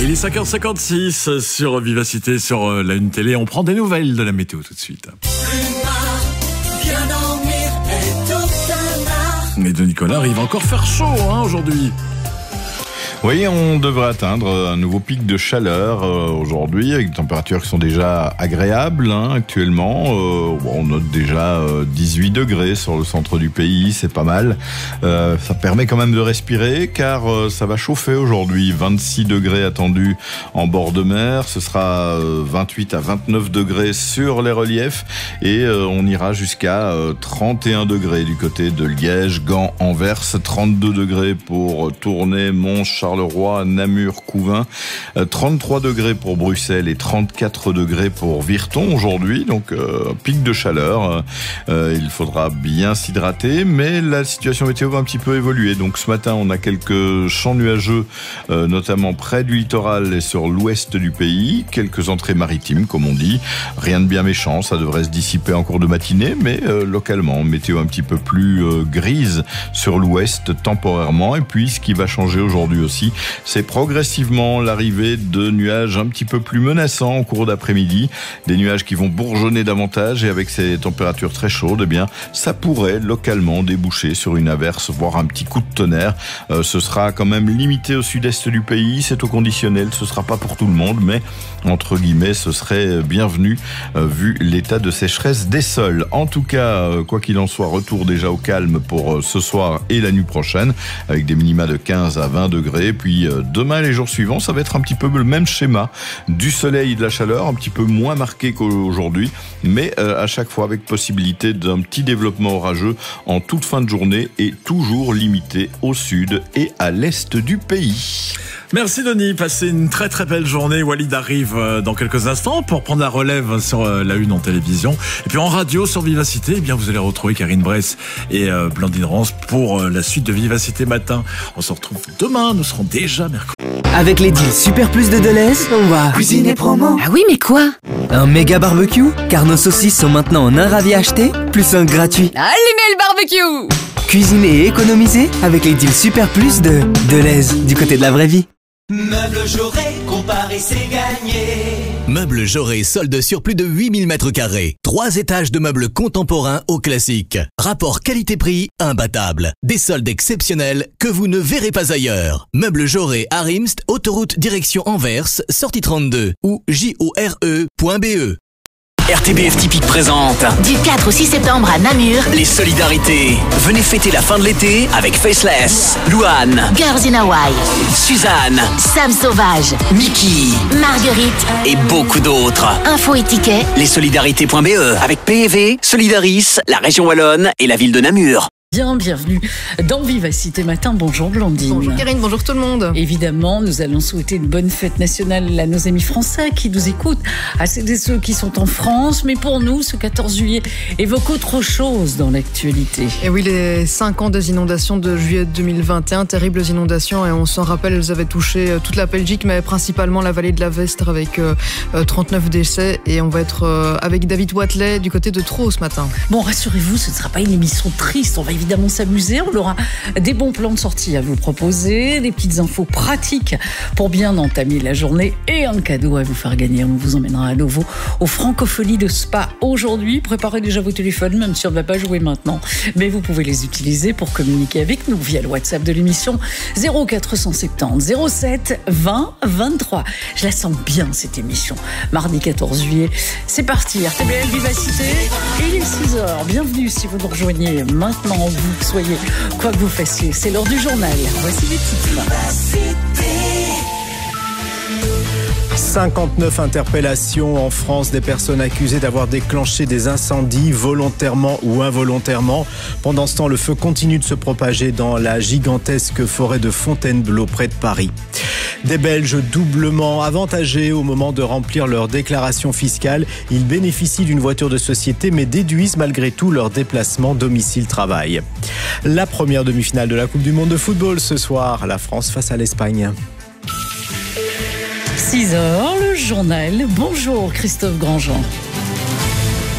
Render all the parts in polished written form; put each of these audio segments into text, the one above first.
Il est 5h56 sur Vivacité, sur la Une Télé. On prend des nouvelles de la météo tout de suite. Mais de Nicolas, il va encore faire chaud aujourd'hui. Oui, on devrait atteindre un nouveau pic de chaleur aujourd'hui, avec des températures qui sont déjà agréables actuellement. On note déjà 18 degrés sur le centre du pays, c'est pas mal. Ça permet quand même de respirer, car ça va chauffer aujourd'hui. 26 degrés attendus en bord de mer, ce sera 28 à 29 degrés sur les reliefs, et on ira jusqu'à 31 degrés du côté de Liège, Gand, Anvers, 32 degrés pour Tournai, Mons, Charleroi, Namur, Couvain, 33 degrés pour Bruxelles et 34 degrés pour Virton aujourd'hui, donc pic de chaleur. Il faudra bien s'hydrater, mais la situation météo va un petit peu évoluer. Donc ce matin, on a quelques champs nuageux, notamment près du littoral et sur l'ouest du pays, quelques entrées maritimes, comme on dit. Rien de bien méchant, ça devrait se dissiper en cours de matinée, mais localement, météo un petit peu plus grise sur l'ouest temporairement. Et puis, ce qui va changer aujourd'hui aussi, c'est progressivement l'arrivée de nuages un petit peu plus menaçants au cours d'après-midi. Des nuages qui vont bourgeonner davantage, et avec ces températures très chaudes, eh bien, ça pourrait localement déboucher sur une averse, voire un petit coup de tonnerre. Ce sera quand même limité au sud-est du pays. C'est au conditionnel, ce sera pas pour tout le monde, mais entre guillemets, ce serait bienvenu vu l'état de sécheresse des sols. En tout cas, quoi qu'il en soit, retour déjà au calme pour ce soir et la nuit prochaine, avec des minima de 15 à 20 degrés. Puis demain et les jours suivants, ça va être un petit peu le même schéma. Du soleil et de la chaleur, un petit peu moins marqué qu'aujourd'hui, mais à chaque fois avec possibilité d'un petit développement orageux en toute fin de journée, et toujours limité au sud et à l'est du pays. Merci Denis, passez une très très belle journée. Walid arrive dans quelques instants pour prendre la relève sur la Une en télévision. Et puis en radio sur Vivacité, eh bien vous allez retrouver Karine Bress et Blandine Rance pour la suite de Vivacité Matin. On se retrouve demain, nous serons déjà mercredi. Avec les deals Super Plus de Deleuze, on va cuisiner promo. Ah oui, mais quoi? Un méga barbecue, car nos saucisses sont maintenant en un ravi acheté, plus un gratuit. Allumez le barbecue! Cuisiner et économiser avec les deals Super Plus de Deleuze, du côté de la vraie vie. Meubles Jaurès, comparer c'est gagner. Meubles Jaurès, solde sur plus de 8000 mètres carrés. 3 étages de meubles contemporains au classique. Rapport qualité-prix imbattable. Des soldes exceptionnels que vous ne verrez pas ailleurs. Meubles Jaurès à Rimst, autoroute direction Anvers, sortie 32 ou jore.be. RTBF Typique présente Du 4 au 6 septembre à Namur, les solidarités. Venez fêter la fin de l'été avec Faceless, Louane, Girls in Hawaii, Suzanne, Sam Sauvage, Mickey Marguerite et beaucoup d'autres. Info et tickets, Lessolidarités.be avec PEV, Solidaris, la région Wallonne et la ville de Namur. Bienvenue dans Vivacité Matin. Bonjour Blandine. Bonjour Karine, bonjour tout le monde. Évidemment, nous allons souhaiter une bonne fête nationale à nos amis français qui nous écoutent, à ceux qui sont en France. Mais pour nous, ce 14 juillet évoque autre chose dans l'actualité. Et oui, les 5 ans des inondations de juillet 2021, terribles inondations, et on s'en rappelle, elles avaient touché toute la Belgique, mais principalement la vallée de la Vestre avec 39 décès. Et on va être avec David Watley du côté de Traux ce matin. Bon, rassurez-vous, ce ne sera pas une émission triste. On va évidemment s'amuser. On aura des bons plans de sortie à vous proposer, des petites infos pratiques pour bien entamer la journée et un cadeau à vous faire gagner. On vous emmènera à nouveau aux Francopholies de Spa aujourd'hui. Préparez déjà vos téléphones, même si on ne va pas jouer maintenant. Mais vous pouvez les utiliser pour communiquer avec nous via le WhatsApp de l'émission 0470 07 20 23. Je la sens bien cette émission. Mardi 14 juillet. C'est parti. RTBL Vivacité. Il est 6h. Bienvenue si vous nous rejoignez maintenant. Vous soyez quoi que vous fassiez, c'est l'heure du journal. Voici les titres. 59 interpellations en France des personnes accusées d'avoir déclenché des incendies volontairement ou involontairement. Pendant ce temps, le feu continue de se propager dans la gigantesque forêt de Fontainebleau près de Paris. Des Belges doublement avantagés au moment de remplir leur déclaration fiscale. Ils bénéficient d'une voiture de société mais déduisent malgré tout leur déplacement domicile-travail. La première demi-finale de la Coupe du Monde de football ce soir, la France face à l'Espagne. 6h, le journal. Bonjour Christophe Grandjean.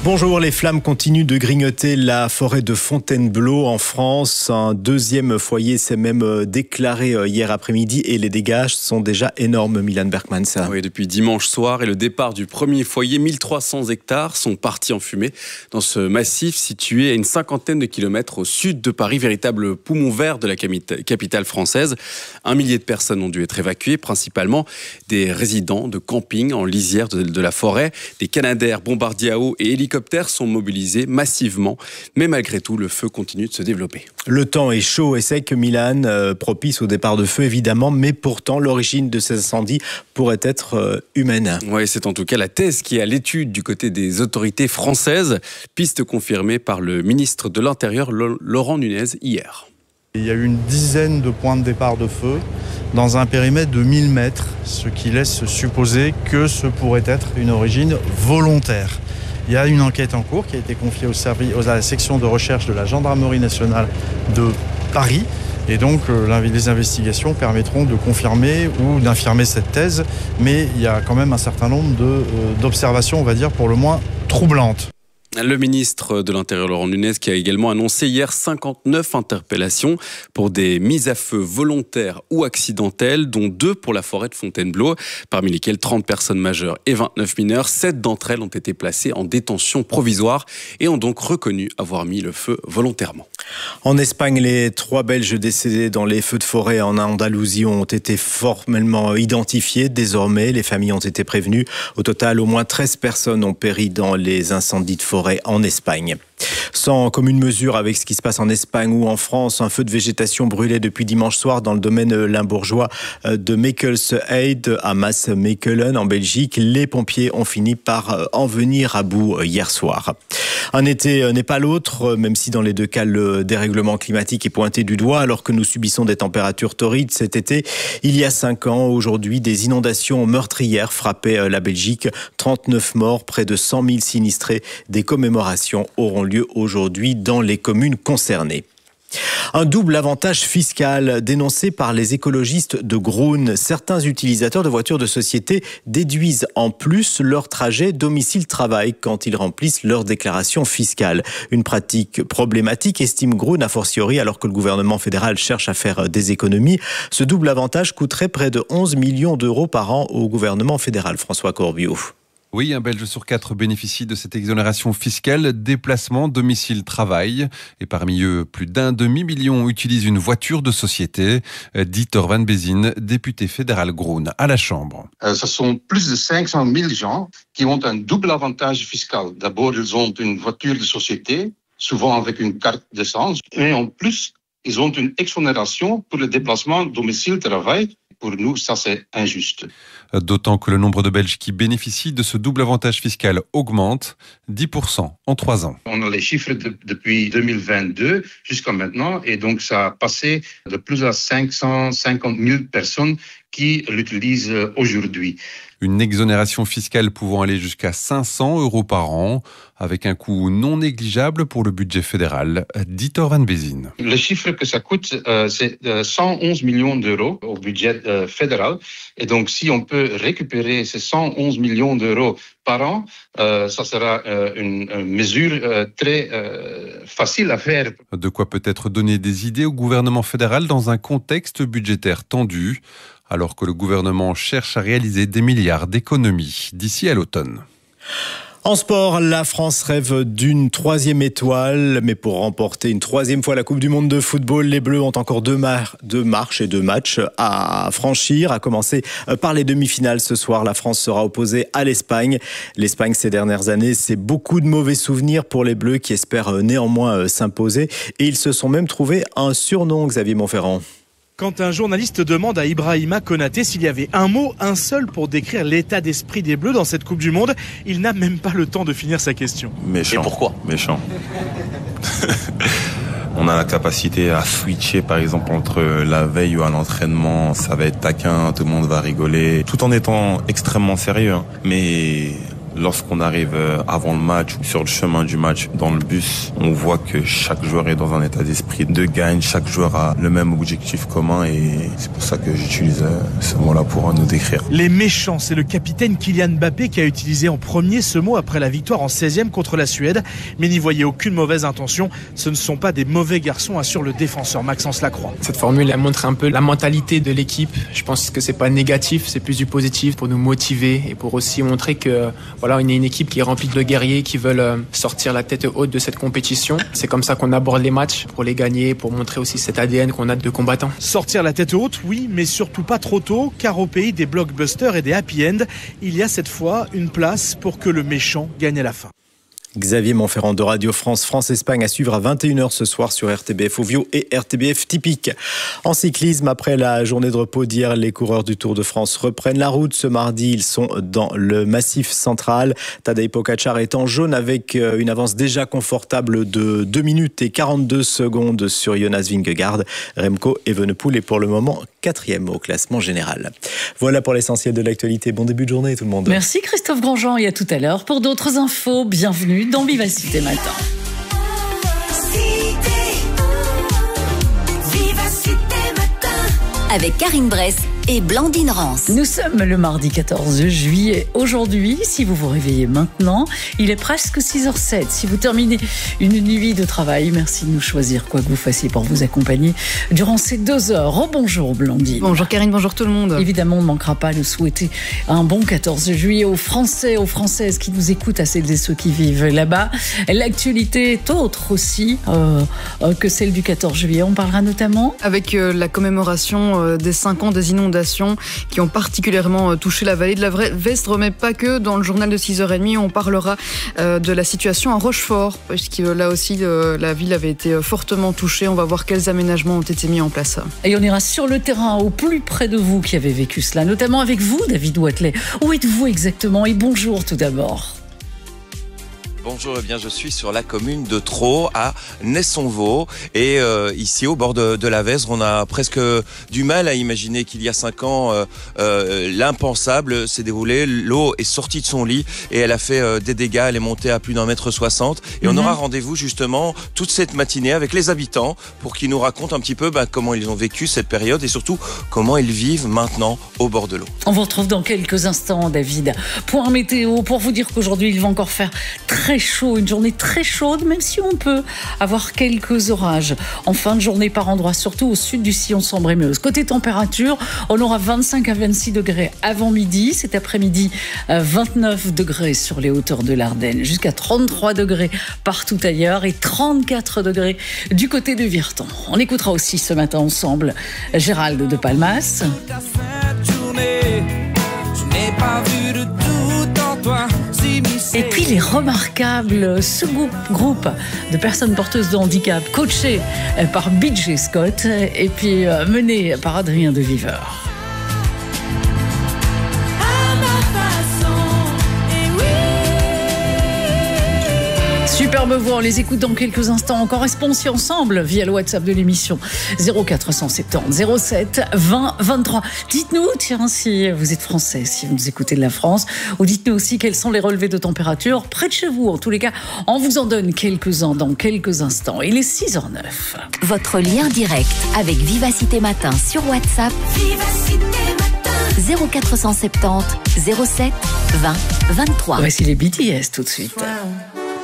Bonjour, les flammes continuent de grignoter la forêt de Fontainebleau en France. Un deuxième foyer s'est même déclaré hier après-midi et les dégâts sont déjà énormes, Milan Bergmans. Oui, depuis dimanche soir et le départ du premier foyer, 1300 hectares sont partis en fumée dans ce massif situé à une 50aine de kilomètres au sud de Paris, véritable poumon vert de la capitale française. 1 millier de personnes ont dû être évacuées, principalement des résidents de camping en lisière de la forêt. Des Canadair, bombardiers à eau et hélicoptères sont mobilisés massivement, mais malgré tout, le feu continue de se développer. Le temps est chaud et sec, Milan, propice au départ de feu évidemment, mais pourtant l'origine de ces incendies pourrait être humaine. Oui, c'est en tout cas la thèse qui est à l'étude du côté des autorités françaises, piste confirmée par le ministre de l'Intérieur, Laurent Nunez, hier. Il y a eu une dizaine de points de départ de feu dans un périmètre de 1000 mètres, ce qui laisse supposer que ce pourrait être une origine volontaire. Il y a une enquête en cours qui a été confiée à la section de recherche de la Gendarmerie nationale de Paris. Et donc, les investigations permettront de confirmer ou d'infirmer cette thèse. Mais il y a quand même un certain nombre d'observations, on va dire, pour le moins troublantes. Le ministre de l'Intérieur, Laurent Nunez, qui a également annoncé hier 59 interpellations pour des mises à feu volontaires ou accidentelles, dont 2 pour la forêt de Fontainebleau, parmi lesquelles 30 personnes majeures et 29 mineurs. 7 d'entre elles ont été placées en détention provisoire et ont donc reconnu avoir mis le feu volontairement. En Espagne, les 3 Belges décédés dans les feux de forêt en Andalousie ont été formellement identifiés. Désormais, les familles ont été prévenues. Au total, au moins 13 personnes ont péri dans les incendies de forêt en Espagne. Sans commune mesure avec ce qui se passe en Espagne ou en France, un feu de végétation brûlait depuis dimanche soir dans le domaine limbourgeois de Mekelsheide à Maasmechelen en Belgique. Les pompiers ont fini par en venir à bout hier soir. Un été n'est pas l'autre, même si dans les 2 cas le dérèglement climatique est pointé du doigt, alors que nous subissons des températures torrides cet été. Il y a 5 ans, aujourd'hui, des inondations meurtrières frappaient la Belgique. 39 morts, près de 100 000 sinistrés. Des commémorations auront lieu aujourd'hui dans les communes concernées. Un double avantage fiscal dénoncé par les écologistes de Groen. Certains utilisateurs de voitures de société déduisent en plus leur trajet domicile-travail quand ils remplissent leur déclaration fiscale. Une pratique problématique, estime Groen, a fortiori alors que le gouvernement fédéral cherche à faire des économies. Ce double avantage coûterait près de 11 millions d'euros par an au gouvernement fédéral. François Corbiot. Oui, un Belge sur 4 bénéficie de cette exonération fiscale déplacement, domicile, travail. Et parmi eux, plus d'un demi-million utilisent une voiture de société. Dieter Van Bezin, député fédéral Groen à la Chambre. Ce sont plus de 500 000 gens qui ont un double avantage fiscal. D'abord, ils ont une voiture de société, souvent avec une carte d'essence. Et en plus, ils ont une exonération pour le déplacement domicile-travail. Pour nous, ça c'est injuste. D'autant que le nombre de Belges qui bénéficient de ce double avantage fiscal augmente, 10% en 3 ans. On a les chiffres depuis 2022 jusqu'à maintenant et donc ça a passé de plus à 550 000 personnes qui l'utilisent aujourd'hui. Une exonération fiscale pouvant aller jusqu'à 500 euros par an, avec un coût non négligeable pour le budget fédéral. Dieter Van Bezin. Le chiffre que ça coûte, c'est 111 millions d'euros au budget fédéral. Et donc, si on peut récupérer ces 111 millions d'euros par an, ça sera une mesure très facile à faire. De quoi peut-être donner des idées au gouvernement fédéral dans un contexte budgétaire tendu, alors que le gouvernement cherche à réaliser des milliards d'économies d'ici à l'automne. En sport, la France rêve d'une 3e étoile, mais pour remporter une 3e fois la Coupe du Monde de football, les Bleus ont encore 2 marches et 2 matchs à franchir, à commencer par les demi-finales. Ce soir, la France sera opposée à l'Espagne. L'Espagne, ces dernières années, c'est beaucoup de mauvais souvenirs pour les Bleus qui espèrent néanmoins s'imposer. Et ils se sont même trouvé un surnom, Xavier Montferrand. Quand un journaliste demande à Ibrahima Konaté s'il y avait un mot, un seul pour décrire l'état d'esprit des Bleus dans cette Coupe du Monde, il n'a même pas le temps de finir sa question. Méchant. Et pourquoi ? Méchant. On a la capacité à switcher, par exemple, entre la veille ou un entraînement, ça va être taquin, tout le monde va rigoler, tout en étant extrêmement sérieux. Mais Lorsqu'on arrive avant le match ou sur le chemin du match dans le bus, on voit que chaque joueur est dans un état d'esprit de gagne, chaque joueur a le même objectif commun et c'est pour ça que j'utilise ce mot-là pour nous décrire. Les méchants, c'est le capitaine Kylian Mbappé qui a utilisé en premier ce mot après la victoire en 16e contre la Suède. Mais n'y voyez aucune mauvaise intention, ce ne sont pas des mauvais garçons, assure le défenseur Maxence Lacroix. Cette formule, elle montre un peu la mentalité de l'équipe. Je pense que c'est pas négatif, c'est plus du positif pour nous motiver et pour aussi montrer que voilà, on est une équipe qui est remplie de guerriers qui veulent sortir la tête haute de cette compétition. C'est comme ça qu'on aborde les matchs, pour les gagner, pour montrer aussi cet ADN qu'on a de combattants. Sortir la tête haute, oui, mais surtout pas trop tôt, car au pays des blockbusters et des happy end, il y a cette fois une place pour que le méchant gagne à la fin. Xavier Montferrand de Radio France, France-Espagne à suivre à 21h ce soir sur RTBF Ovio et RTBF Typique. En cyclisme, après la journée de repos d'hier, les coureurs du Tour de France reprennent la route. Ce mardi, ils sont dans le Massif central. Tadej Pogačar est en jaune avec une avance déjà confortable de 2 minutes et 42 secondes sur Jonas Vingegaard. Remco Evenepoel est pour le moment 4e au classement général. Voilà pour l'essentiel de l'actualité. Bon début de journée tout le monde. Merci Christophe Grandjean et à tout à l'heure pour d'autres infos. Bienvenue dans Vivacité Matin. Avec Karine Bress et Blandine Rance. Nous sommes le mardi 14 juillet. Aujourd'hui, si vous vous réveillez maintenant, il est presque 6h07. Si vous terminez une nuit de travail, merci de nous choisir, quoi que vous fassiez, pour vous accompagner durant ces 2 heures. Rebonjour Blandine. Bonjour Karine, bonjour tout le monde. Évidemment, on ne manquera pas de souhaiter un bon 14 juillet aux Français, aux Françaises qui nous écoutent, à celles et ceux qui vivent là-bas. L'actualité est autre aussi que celle du 14 juillet. On parlera notamment avec la commémoration des 5 ans des inondations qui ont particulièrement touché la vallée de la Vesdre, mais pas que. Dans le journal de 6h30, on parlera de la situation à Rochefort, puisque là aussi, la ville avait été fortement touchée. On va voir quels aménagements ont été mis en place. Et on ira sur le terrain, au plus près de vous qui avez vécu cela, notamment avec vous, David Wathelet. Où êtes-vous exactement? Et bonjour tout d'abord. Bonjour, eh bien je suis sur la commune de Traux à Nessonvaux et ici au bord de la Vesdre, on a presque du mal à imaginer qu'il y a 5 ans l'impensable s'est déroulé. L'eau est sortie de son lit et elle a fait des dégâts, elle est montée à plus d'1,60 m et on aura rendez-vous justement toute cette matinée avec les habitants pour qu'ils nous racontent un petit peu comment ils ont vécu cette période et surtout comment ils vivent maintenant au bord de l'eau. On vous retrouve dans quelques instants, David. Point météo pour vous dire qu'aujourd'hui il va encore faire très chaud, une journée très chaude, même si on peut avoir quelques orages en fin de journée par endroits, surtout au sud du sillon sombre et Meuse. Côté température, on aura 25 à 26 degrés avant midi, cet après-midi 29 degrés sur les hauteurs de l'Ardenne, jusqu'à 33 degrés partout ailleurs et 34 degrés du côté de Virton. On écoutera aussi ce matin ensemble Gérald de Palmas. Et puis les remarquables, ce groupe de personnes porteuses de handicap, coachées par BJ Scott et puis mené par Adrien de Viveur. Superbe voix, on les écoute dans quelques instants. On correspond aussi ensemble via le WhatsApp de l'émission 0470 07 20 23. Dites-nous, tiens, si vous êtes français, si vous nous écoutez de la France, ou dites-nous aussi quels sont les relevés de température près de chez vous. En tous les cas, on vous en donne quelques-uns dans quelques instants. Il est 6h09. Votre lien direct avec Vivacité Matin sur WhatsApp. Vivacité Matin 0470 07 20 23. Voici les BTS tout de suite.